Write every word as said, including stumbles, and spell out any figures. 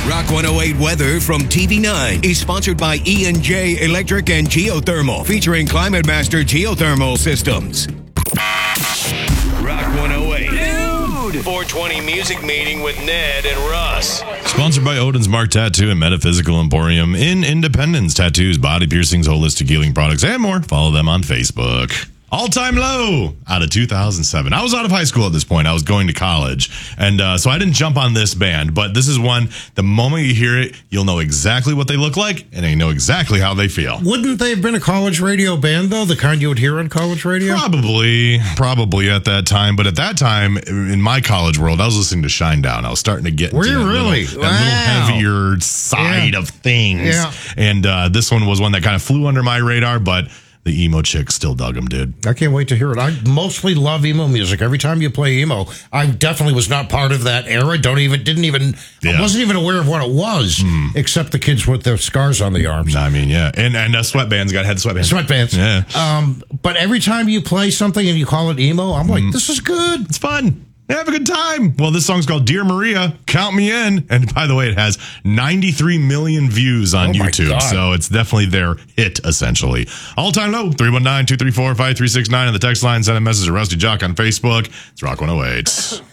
Rock one oh eight weather from T V nine is sponsored by E and J Electric and Geothermal, featuring Climate Master Geothermal Systems. Rock one oh eight. Dude! four twenty Music Meeting with Ned and Russ. Sponsored by Odin's Mark Tattoo and Metaphysical Emporium in Independence. Tattoos, body piercings, holistic healing products, and more. Follow them on Facebook. All-time low out of two thousand seven. I was out of high school at this point. I was going to college. And uh, so I didn't jump on this band. But this is one, the moment you hear it, you'll know exactly what they look like, and you know exactly how they feel. Wouldn't they have been a college radio band, though? The kind you would hear on college radio? Probably. Probably at that time. But at that time, in my college world, I was listening to Shinedown. I was starting to get Were into you that, really? little, that Wow. little heavier side Yeah. of things. Yeah. And uh, this one was one that kind of flew under my radar, but the emo chicks still dug them, dude. I can't wait to hear it. I mostly love emo music. Every time you play emo, I definitely was not part of that era. Don't even, didn't even, Yeah. I wasn't even aware of what it was, Mm. except the kids with their scars on the arms. I mean, yeah. And and uh, sweatbands, got head sweatbands. Sweatbands. Yeah. Um, but every time you play something and you call it emo, I'm like, this is good. It's fun. Have a good time. Well, this song's called Dear Maria, Count Me In. And by the way, it has ninety-three million views on Oh, my YouTube. God. So it's definitely their hit, essentially. All-time low, three one nine, two three four, five three six nine on the text line. Send a message to Rusty Jock on Facebook. It's Rock one oh eight.